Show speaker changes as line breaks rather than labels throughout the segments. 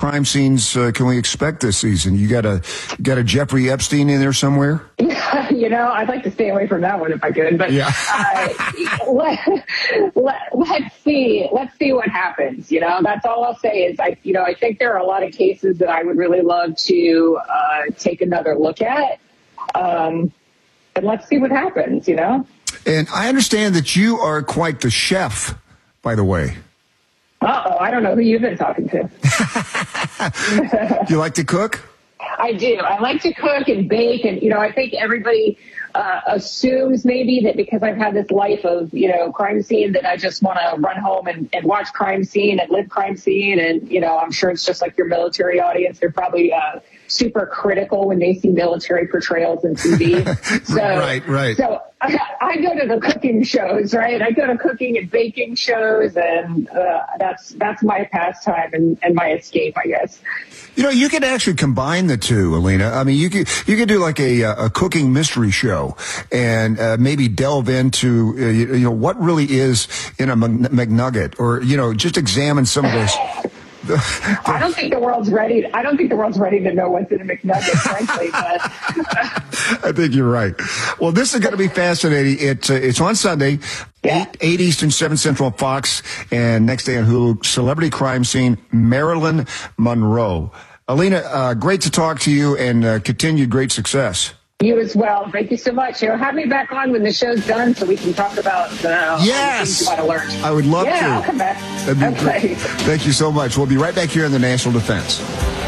crime scenes can we expect this season? You got a Jeffrey Epstein in there somewhere?
I'd like to stay away from that one if I could. But
yeah.
Let's see. Let's see what happens. That's all I'll say is I think there are a lot of cases that I would really love to take another look at. And let's see what happens.
And I understand that you are quite the chef, by the way.
I don't know who you've been talking to.
You like to cook?
I do. I like to cook and bake. And, I think everybody assumes maybe that because I've had this life of, crime scene that I just want to run home and watch crime scene and live crime scene. And, I'm sure it's just like your military audience. They're probably super critical when they see military portrayals in TV. So,
right.
So I go to the cooking shows, right? I go to cooking and baking shows, and that's my pastime and my escape, I guess.
You could actually combine the two, Alina. I mean, you could do like a cooking mystery show and maybe delve into what really is in a McNugget, or just examine some of those.
I don't think the world's ready. I don't think the world's ready to know what's in a McNugget, frankly. But
I think you're right. Well, this is going to be fascinating. It's on Sunday, 8 Eastern, 7 Central, Fox, and next day on Hulu. Celebrity crime scene, Marilyn Monroe. Alina, great to talk to you, and continued great success.
You as well. Thank you so much. Have me back on when the show's done so we can talk about
yes.
things you want to learn.
I would love to.
Yeah, I'll come back.
That'd be great. Thank you so much. We'll be right back here on the National Defense.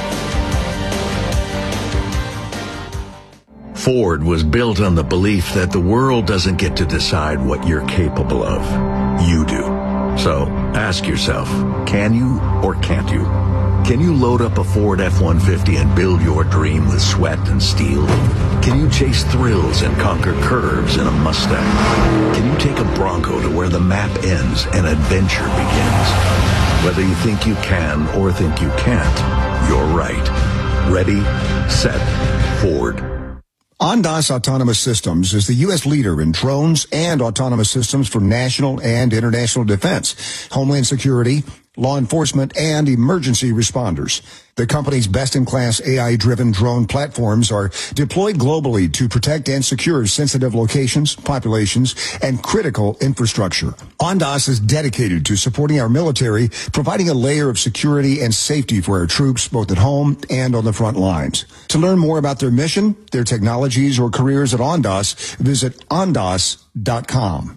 Ford was built on the belief that the world doesn't get to decide what you're capable of. You do. So ask yourself, can you or can't you? Can you load up a Ford F-150 and build your dream with sweat and steel? Can you chase thrills and conquer curves in a Mustang? Can you take a Bronco to where the map ends and adventure begins? Whether you think you can or think you can't, you're right. Ready, set, Ford.
Ondas Autonomous Systems is the U.S. leader in drones and autonomous systems for national and international defense, homeland security, law enforcement, and emergency responders. The company's best-in-class AI-driven drone platforms are deployed globally to protect and secure sensitive locations, populations, and critical infrastructure. Ondas is dedicated to supporting our military, providing a layer of security and safety for our troops, both at home and on the front lines. To learn more about their mission, their technologies, or careers at Ondas, visit ondas.com.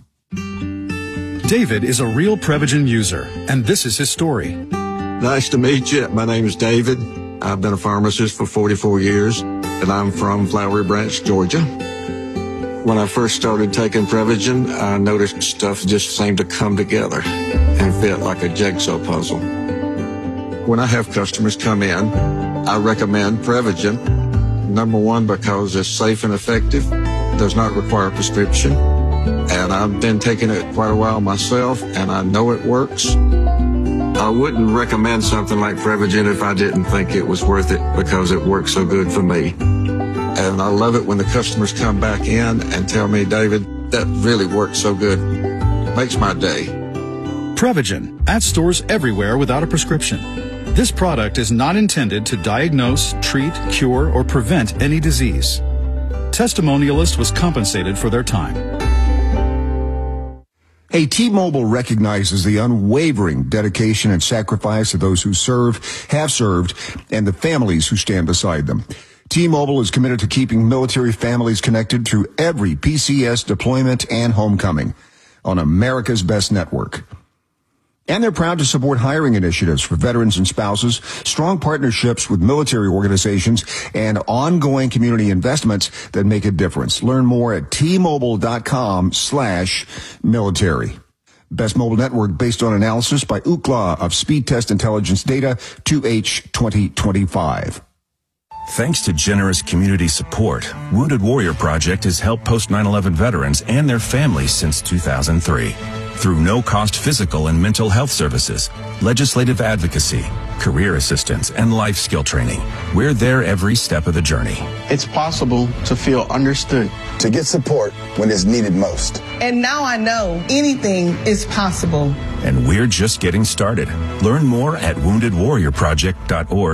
David is a real Prevagen user, and this is his story.
Nice to meet you. My name is David. I've been a pharmacist for 44 years, and I'm from Flowery Branch, Georgia. When I first started taking Prevagen, I noticed stuff just seemed to come together and fit like a jigsaw puzzle. When I have customers come in, I recommend Prevagen. Number one, because it's safe and effective, does not require a prescription. And I've been taking it quite a while myself, and I know it works. I wouldn't recommend something like Prevagen if I didn't think it was worth it, because it works so good for me. And I love it when the customers come back in and tell me, David, that really works so good. Makes my day.
Prevagen, at stores everywhere without a prescription. This product is not intended to diagnose, treat, cure, or prevent any disease. Testimonialist was compensated for their time.
Hey, T-Mobile recognizes the unwavering dedication and sacrifice of those who serve, have served, and the families who stand beside them. T-Mobile is committed to keeping military families connected through every PCS deployment and homecoming on America's best network. And they're proud to support hiring initiatives for veterans and spouses, strong partnerships with military organizations, and ongoing community investments that make a difference. Learn more at T-Mobile.com/military. Best mobile network based on analysis by Ookla of Speed Test Intelligence Data 2H 2025.
Thanks to generous community support, Wounded Warrior Project has helped post 9/11 veterans and their families since 2003. Through no-cost physical and mental health services, legislative advocacy, career assistance, and life skill training. We're there every step of the journey.
It's possible to feel understood,
to get support when it's needed most.
And now I know anything is possible.
And we're just getting started. Learn more at woundedwarriorproject.org.